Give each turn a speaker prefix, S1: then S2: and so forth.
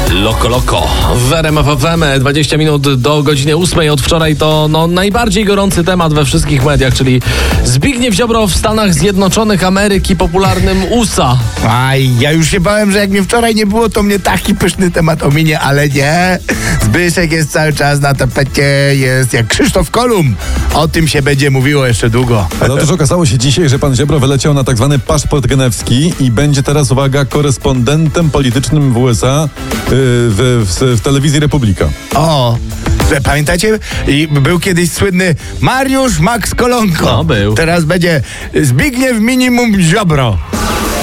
S1: Loko w RMF FM, 20 minut do godziny 8. Od wczoraj to najbardziej gorący temat we wszystkich mediach, czyli Zbigniew Ziobro w Stanach Zjednoczonych Ameryki, popularnym USA.
S2: Aj, ja już się bałem, że jak mnie wczoraj nie było, to mnie taki pyszny temat ominie, ale nie. Zbyszek jest cały czas na tapecie, jest jak Krzysztof Kolumb. O tym się będzie mówiło jeszcze długo.
S3: Ale otóż okazało się dzisiaj, że pan Ziobro wyleciał na tak zwany paszport genewski i będzie teraz, uwaga, korespondentem politycznym w USA w telewizji Republika.
S2: O, pamiętacie? I był kiedyś słynny Mariusz Max Kolonko.
S1: No, był.
S2: Teraz będzie Zbigniew Minimum Ziobro.